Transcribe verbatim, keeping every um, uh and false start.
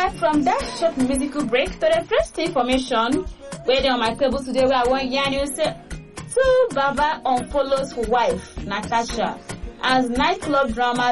back from that short musical break to the first information. Where they on my table today where I want yarn you say two Baba unfollows wife, Natasha, as nightclub drama